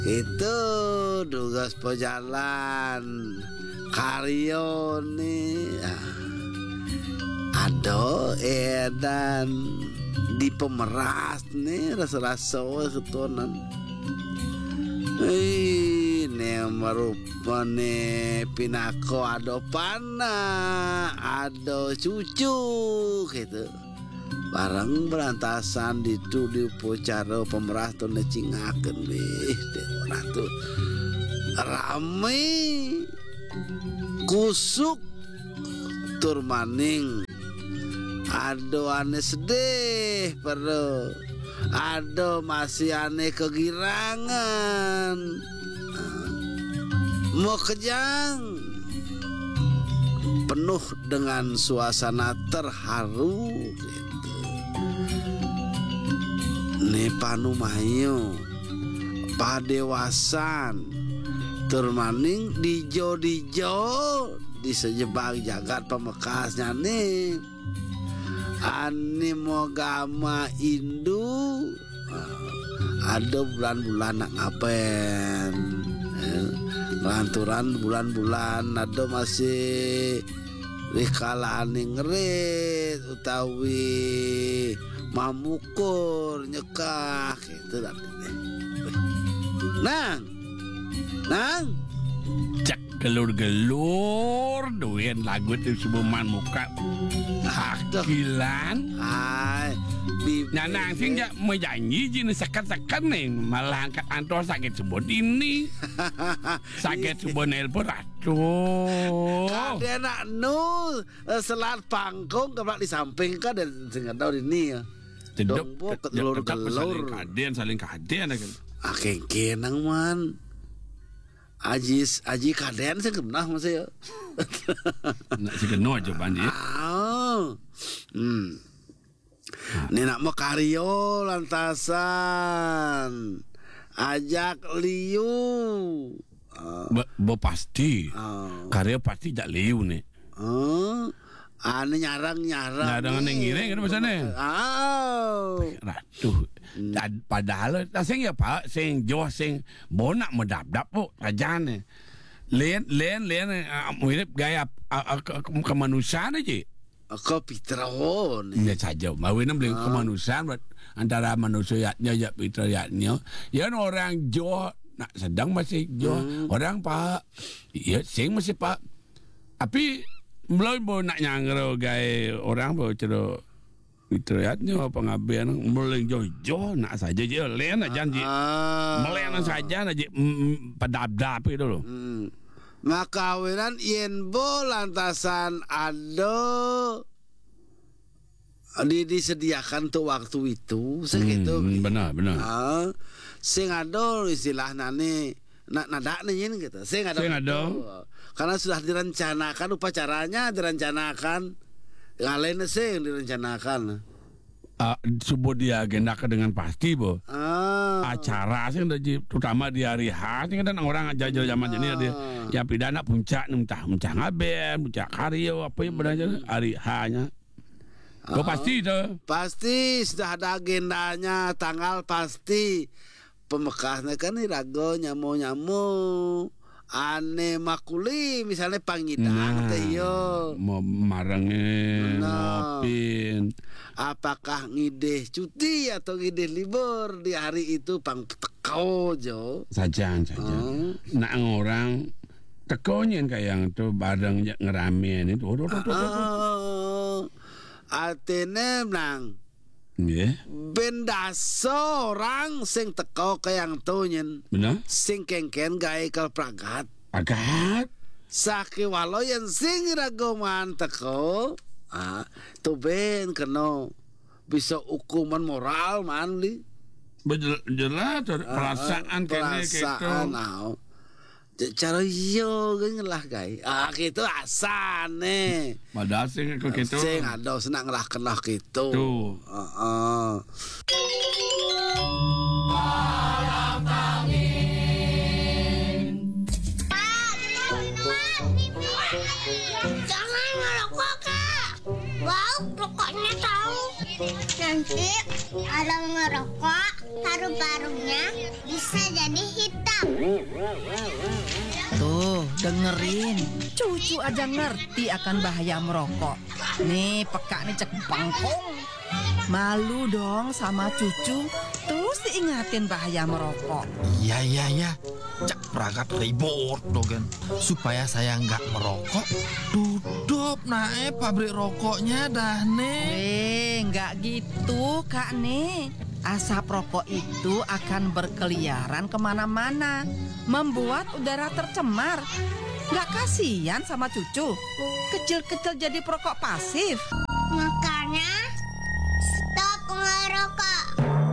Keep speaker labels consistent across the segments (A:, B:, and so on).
A: Itu tugas pejalan karyo nih. Ado edan di pemeras nih rasa-rasa ketuanan. Ini merupane pinako ado pana, ado cucu gitu. Barang berantasan di upacara pemerah tuh necingaken weh deh orang tuh rame kusuk tur maning ado ane sedih perlu ado masih ane kegirangan mau kejang penuh dengan suasana terharu nih panumayo padewasan termaning dijo di sejebak jagat pemekasnya nih animogama Indu ada bulan-bulan nak ngapain lanturan bulan-bulan ada masih rikala aning ngerit utawi mamukur nyekah gitu nang
B: cak gelur-gelur duit lagu itu sebuman muka hakilan nang sing jak menjanji jenis sekat-sekat nih malah angkat antor sakit sebut ini sakit sebut nelpon aduh
A: ada nak selat pangkong keblak di samping kan dan sing tahu ini ya
B: Dombo
A: ketelur-telur
B: saling kaden
A: kenang man Aji kaden saya kenal mas ya
B: nak si keno aja bandi
A: ini nak mau karyo lantasan ajak liu
B: bo pasti karyo pasti jak liu nih
A: ane nyarang
B: ane ngiring kan pasane ratuh padahal sing ya pak sing jo sing bonak medap-dap po ajane len mirip gaya kemanusiaan aja
A: Pitraon
B: ya saja mawin beli kemanusiaan antara manusianya ya pitrayatnya ya orang jo nak sedang masih jo orang pak ya sing masih pak tapi belum mau nak nyangro gay orang bawa cero fitrayatnya pengabdian mulai jojo nak saja je len aja janji melen saja aja padap-dap itu loh
A: makawinan yen bo lantasan ado disediakan tuh waktu itu segitu
B: benar
A: sing ado istilahnya nih nadak nih gitu sing ado karena sudah direncanakan upacaranya direncanakan yang lainnya sih yang direncanakan
B: subuh dia agendakan dengan pasti bo acara sih terutama di hari H ini kan orang jajal zaman ini ada yang pidana puncak entah ngaben puncak karyo apa ya benar hari H nya pasti itu
A: pasti sudah ada agendanya tanggal pasti pemekasnya kan nih rago nyamu ane makuli misalnya pangidang teh yo
B: mau marangin ngopin
A: apakah ngideh cuti atau ngideh libur di hari itu pang teko jo
B: saja nah orang tekonya kayak yang tuh bareng ngeramein itu
A: artinya nang
B: yeah.
A: Benda seorang sing teko kayang tunyen
B: benar
A: sing kengken gawe kal pragat saki walau yang sing ragoman teko tu ben kena bisa hukuman moral man li
B: jelas perasaan kene gitu
A: cara yo ngelah guys gitu asane
B: padahal sing kok gitu
A: sing ada senang ngelah gitu
B: tuh
C: malam angin
D: jangan ngerokok kak wow rokoknya tahu nanti kalau ngerokok paru-parunya bisa jadi hitam
C: Tuh, dengerin. Cucu aja ngerti akan bahaya merokok. Nih, peka nih cek bangkong. Malu dong sama cucu. Terus diingatin bahaya merokok.
E: Iya. Cak peragat ribut dogen. Supaya saya nggak merokok, tutup naik pabrik rokoknya dah nih.
C: Nggak gitu Kak nih. Asap rokok itu akan berkeliaran kemana-mana, membuat udara tercemar. Nggak kasihan sama cucu? Kecil-kecil jadi perokok pasif.
D: Makanya stop ngerokok.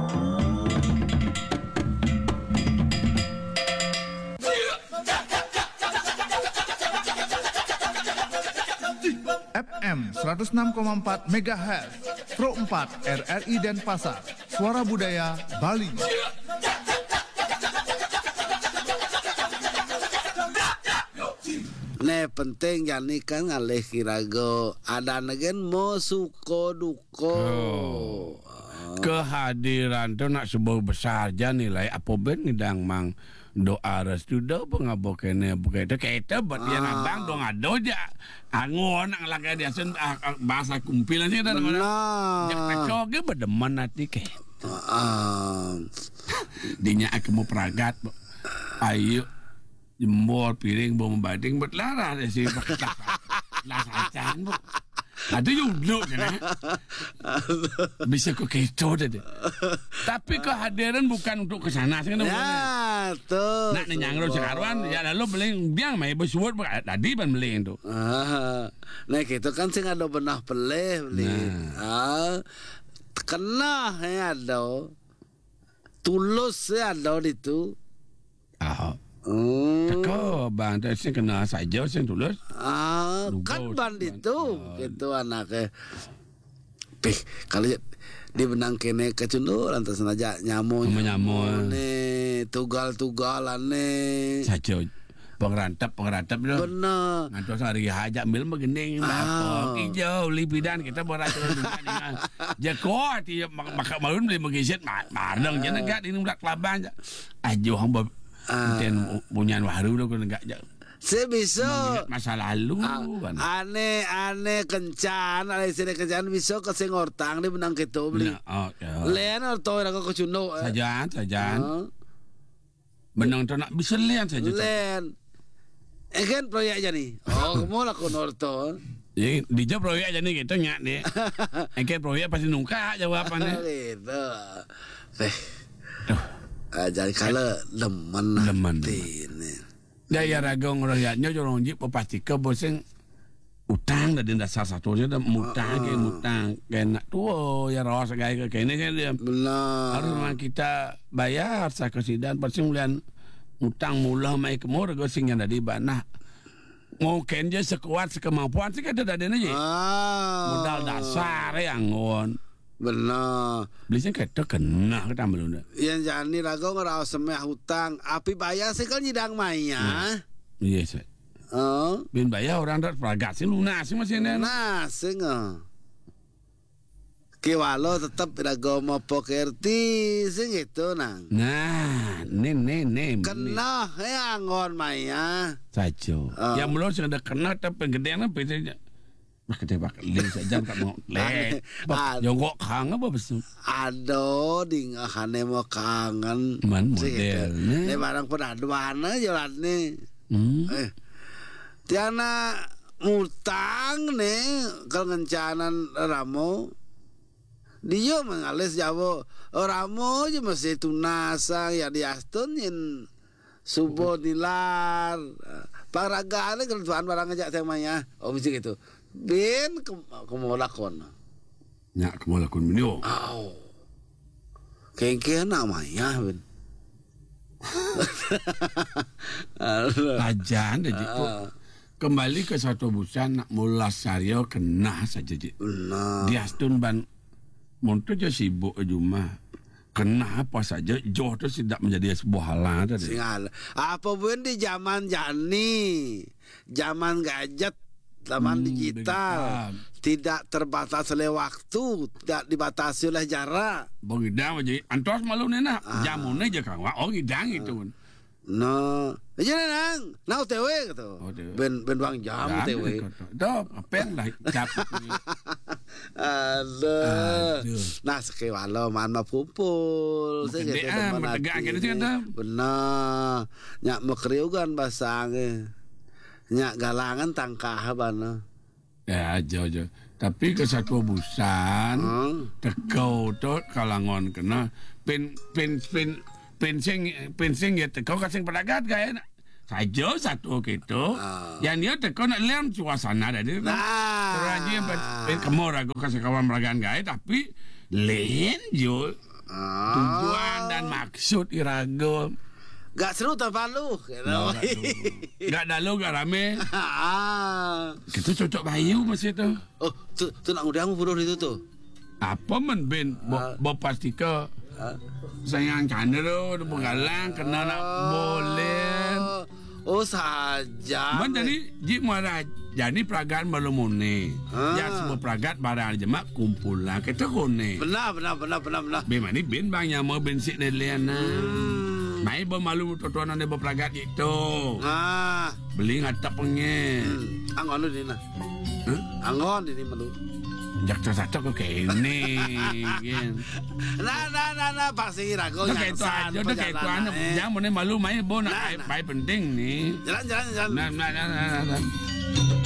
F: FM 106,4 MHz Pro 4 RRI Denpasar. Suara Budaya Bali.
A: Penting jani kan ngalih kirago ada negen mo suko duko.
B: Kehadiran tu nak sebuah besar je nilai apa ben ngidang mang doa restu dah pengabo kene bukan itu kita buat dia nabang dong ado je angon nak lakai dia sen bahasa kumpilan sih dah orang jak pecok ke berdeman hati ke dinya aku mau peragat ayo jembol piring bom bading berlarah deh si pakai lah sacan bu. Ada juga kan? Bisa kok kecoh deh. Tapi kehadiran bukan untuk ke sana sih kan?
A: Ya, tuh.
B: Nak nyangro sekarang ya lalu beli biang mai bersuat tadi ban beli itu.
A: Nah gitu kan sih ada benah beli. Kena ya ada. Tulus ya ada itu.
B: Teko bang, saya kena saja saya tulus.
A: Kan band itu, gitu anaknya. Kalau di benang kene kecundul lantas aja nyamuk. Nih tugal-tugalan nih.
B: Saja pengerantap itu.
A: Benar.
B: Ngantos hari hajak mil begending apa hijau lipidan kita berat juga. Jako ti maka malun beli mengisit madang jeneng gak di numdak labang. Ajo hamba dan punya waru lo kan enggak jauh.
A: Saya bisa
B: masa lalu
A: aneh kencan ada sini kencan bisa ke singortang di benang gitu beli. Len atau orang kau cuno.
B: Sajan. Benang tu nak bisa len saja.
A: Len. Kan proyek aja nih. Kamu lakukan orto.
B: Jadi dia proyek aja nih gitu nyak deh. Kan proyek pasti nungka jawabannya.
A: Gitu. Jadi kalau leman ini.
B: Daya ragong rakyatnya jorong jip pastikan bosen utang dari dasar satunya dan mutang kena tuh ya ros kayak ini kan dia.
A: Benar.
B: Harus kita bayar sakasidan pasti mulian utang mula mai kemur gosing yang dari banah. Mungkin je sekuat sekemampuan sih kada ada aja. Modal dasar yang ngon.
A: Benar.
B: Belinya kita kena kita belum.
A: Yang jani rago ngerawas semeh hutang, api bayar sih kan nyidang maya.
B: Iya sih. Bin bayar orang dah peragat sih lunas sih masih nih.
A: Lunas sih nggak. Kiwalo tetap rago mau pokerti sih gitu nang.
B: Nah, nih.
A: Kena yang ngon maya.
B: Sajo. Yang belum sih ada kena tapi gedean apa itu? Kita bakal lihat saja tak mau lihat. Jongkok kangen apa besul?
A: Aduh, di ngahane mau kangen.
B: Man modelnya.
A: Ini barang penaduan aja nih. Tiana mutang nih kalau ngencanan ramo. Dia mengalis jawo ramo aja masih tunasa ya diastunin subuh dilar. Paragane kalau tuan barang aja temanya. Oh mesti gitu. Bin kemolakon.
B: Ya kemolakon video.
A: Kengke namanya bin.
B: Ajan dah jitu. Kembali ke satu busan nak mulas sario kena saja jitu. Diastun ban montu je sibuk juma. Kena apa saja joh tu tidak menjadi sebuah halang tadi.
A: Apa pun di zaman jani, zaman gadget, zaman digital, tidak terbatas oleh waktu, tidak dibatasi oleh jarak.
B: Begidang aja, antos malu nena, jamun aja kang, oh gidang itu.
A: No, aja nang OTW gitu. Ben bang jam OTW.
B: Dop, apen lah cap.
A: Aduh. Nah, sekewalo mana kumpul.
B: Tegak gitu sih ada.
A: Benar. Nyak mekriugan basange. Nyak galangan tangkah bana.
B: Ya aja. Tapi ke satu busan, tekau tu kalangan kena pensing ya tekau kasing peragat gaya saja satu gitu. Yang dia tekau nak lem suasana dari terus yang kemor aku kasih kawan peragat gaya tapi lain jo tujuan dan maksud irago.
A: Gak seru tak palu.
B: Gak dalu gak rame. Kita cocok bayu masih tu.
A: Oh, tu nak ngundang buruh itu tu.
B: Apa men ben bopastika sayang canda tu bergalang kena nak boleh.
A: Oh saja.
B: Men jadi jik marah jadi peragaan belum mune. Ya semua peragat barang jemak kumpulan kita kone.
A: Benar.
B: Ben mani ben bang yang mau ben sik leliana. Mai bermalu tuan-tuan dia berperagat itu. Beli ngatak pengen.
A: Angon ni nah. Angon ini malu.
B: Jak satu kok kene.
A: Nah pasti rago
B: yang san. Yo kayak tuan jangan malu mai bo nak baik penting ni.
A: Jalan.
B: Nah.